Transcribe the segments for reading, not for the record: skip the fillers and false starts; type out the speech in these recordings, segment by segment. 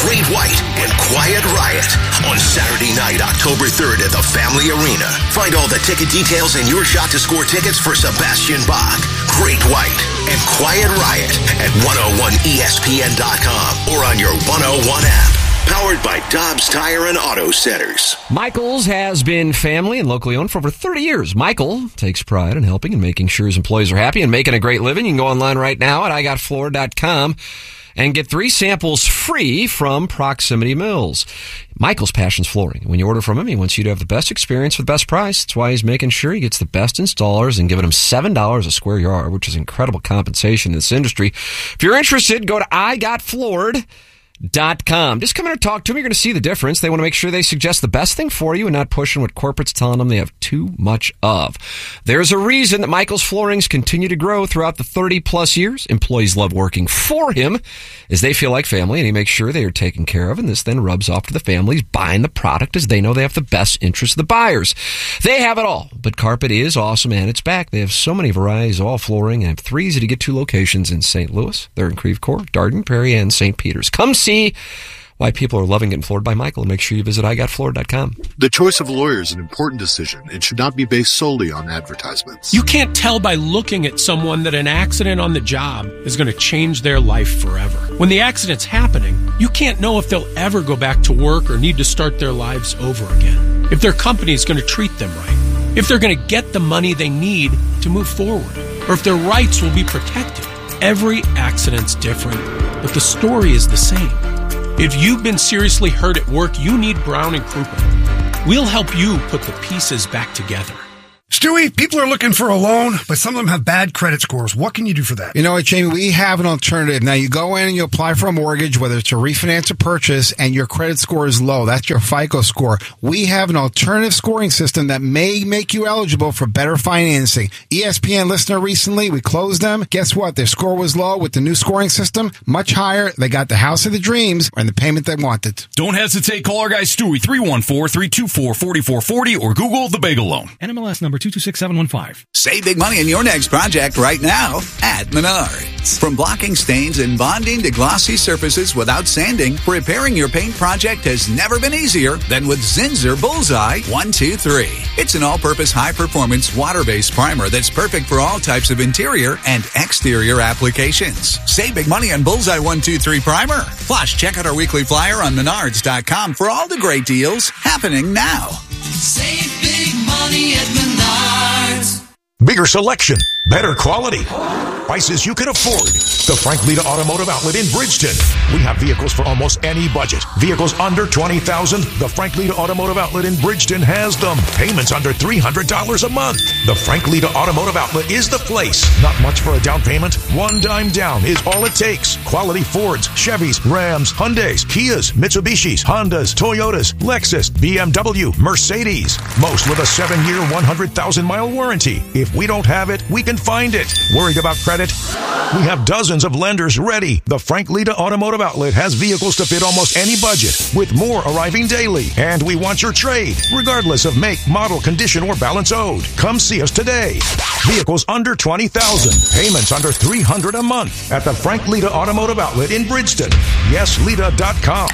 Great White and Quiet Riot on Saturday night, October 3rd at the Family Arena. Find all the ticket details and your shot to score tickets for Sebastian Bach, Great White, and Quiet Riot at 101ESPN.com or on your 101 app. Powered by Dobbs Tire and Auto Centers. Michael's has been family and locally owned for over 30 years. Michael takes pride in helping and making sure his employees are happy and making a great living. You can go online right now at igotfloor.com and get 3 samples free from Proximity Mills. Michael's passion's flooring. When you order from him, he wants you to have the best experience for the best price. That's why he's making sure he gets the best installers and giving them $7 a square yard, which is incredible compensation in this industry. If you're interested, go to igotfloored.com. Just come in and talk to them. You're going to see the difference. They want to make sure they suggest the best thing for you and not pushing what corporate's telling them they have too much of. There's a reason that Michael's Floorings continue to grow throughout the 30-plus years. Employees love working for him as they feel like family, and he makes sure they are taken care of, and this then rubs off to the families buying the product as they know they have the best interest of the buyers. They have it all, but carpet is awesome, and it's back. They have so many varieties of all flooring and have 3 easy-to-get-to locations in St. Louis. They're in Creve Coeur, Darden, Prairie, and St. Peters. Come see why people are loving getting floored by Michael, and make sure you visit igotfloored.com. The choice of a lawyer is an important decision and should not be based solely on advertisements. You can't tell by looking at someone that an accident on the job is going to change their life forever. When the accident's happening, you can't know if they'll ever go back to work or need to start their lives over again. If their company is going to treat them right. If they're going to get the money they need to move forward. Or if their rights will be protected. Every accident's different, but the story is the same. If you've been seriously hurt at work, you need Brown & Krupa. We'll help you put the pieces back together. Stewie, people are looking for a loan, but some of them have bad credit scores. What can you do for that? You know what, Jamie? We have an alternative. Now, you go in and you apply for a mortgage, whether it's a refinance or purchase, and your credit score is low. That's your FICO score. We have an alternative scoring system that may make you eligible for better financing. ESPN listener recently, we closed them. Guess what? Their score was low. With the new scoring system, much higher. They got the house of the dreams and the payment they wanted. Don't hesitate. Call our guy Stewie, 314-324-4440, or Google the Bagel Loan. NMLS number 226715. Save big money in your next project right now at Menards. From blocking stains and bonding to glossy surfaces without sanding, repairing your paint project has never been easier than with Zinsser Bullseye 123. It's an all-purpose high-performance water-based primer that's perfect for all types of interior and exterior applications. Save big money on Bullseye 123 primer. Plus, check out our weekly flyer on Menards.com for all the great deals happening now. Save big money at Menards. Bigger selection, better quality, prices you can afford. The Frank Lita Automotive Outlet in Bridgeton. We have vehicles for almost any budget. Vehicles under $20,000. The Frank Lita Automotive Outlet in Bridgeton has them. Payments under $300 a month. The Frank Lita Automotive Outlet is the place. Not much for a down payment. $1 down is all it takes. Quality Fords, Chevys, Rams, Hyundais, Kias, Mitsubishis, Hondas, Toyotas, Lexus, BMW, Mercedes. Most with a 7-year, 100,000-mile warranty. If we don't have it, we can find it. Worried about credit? We have dozens of lenders ready. The Frank Lita Automotive Outlet has vehicles to fit almost any budget, with more arriving daily. And we want your trade, regardless of make, model, condition, or balance owed. Come see us today. Vehicles under $20,000. Payments under $300 a month at the Frank Lita Automotive Outlet in Bridgeton. YesLita.com.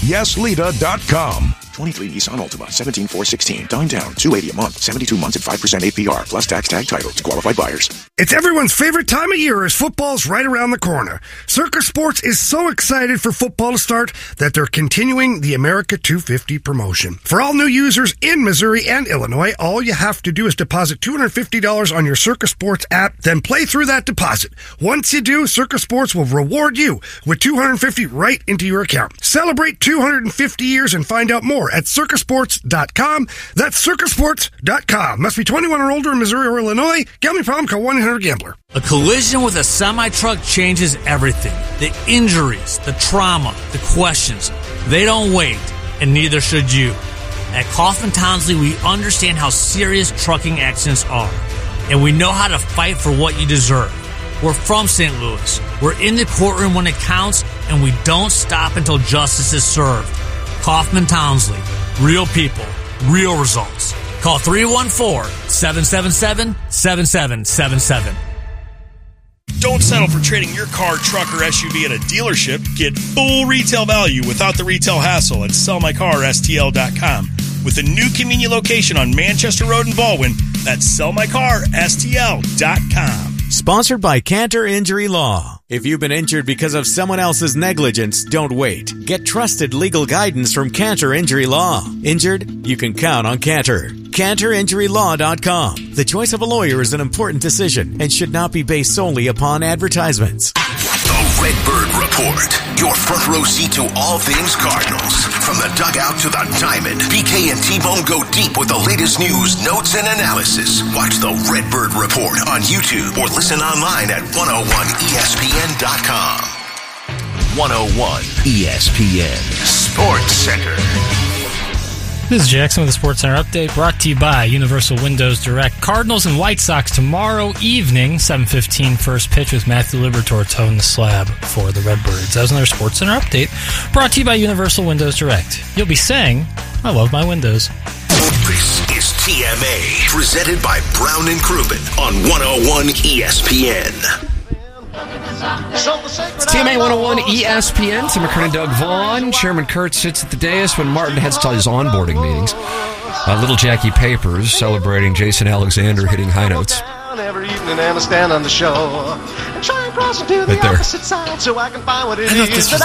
YesLita.com. 23 Nissan Altima, 17,416. Down, $280 a month, 72 months at 5% APR, plus tax tag title to qualified buyers. It's everyone's favorite time of year as football's right around the corner. Circa Sports is so excited for football to start that they're continuing the America 250 promotion. For all new users in Missouri and Illinois, all you have to do is deposit $250 on your Circa Sports app, then play through that deposit. Once you do, Circa Sports will reward you with $250 right into your account. Celebrate 250 years and find out more at circasports.com. That's circasports.com. Must be 21 or older in Missouri or Illinois. Gambling problem? Call 1-800-GAMBLER. A collision with a semi-truck changes everything. The injuries, the trauma, the questions. They don't wait, and neither should you. At Kaufman Townsley, we understand how serious trucking accidents are, and we know how to fight for what you deserve. We're from St. Louis. We're in the courtroom when it counts, and we don't stop until justice is served. Kaufman Townsley. Real people. Real results. Call 314-777-7777. Don't settle for trading your car, truck, or SUV at a dealership. Get full retail value without the retail hassle at sellmycarstl.com. With a new convenient location on Manchester Road in Baldwin, that's sellmycarstl.com. Sponsored by Cantor Injury Law. If you've been injured because of someone else's negligence, don't wait. Get trusted legal guidance from Cantor Injury Law. Injured? You can count on Cantor. CantorInjuryLaw.com. The choice of a lawyer is an important decision and should not be based solely upon advertisements. The Redbird Report. Your front row seat to all things Cardinals. From the dugout to the diamond, BK and T-Bone go deep with the latest news, notes, and analysis. Watch the Redbird Report on YouTube or listen online at 101ESPN.com. 101 ESPN Sports Center. This is Jackson with the Sports Center update, brought to you by Universal Windows Direct. Cardinals and White Sox tomorrow evening, 7:15 first pitch with Matthew Liberatore toeing the slab for the Redbirds. That was another Sports Center update, brought to you by Universal Windows Direct. You'll be saying, I love my windows. This is TMA, presented by Brown and Crouppen on 101 ESPN. It's TMA 101 ESPN. Tim McKernan, Doug Vaughn. Chairman Kurt sits at the dais when Martin heads to his onboarding meetings. Little Jackie Papers celebrating Jason Alexander hitting high notes. Every evening and I stand on the show and try and cross into the opposite side so I can find what it is.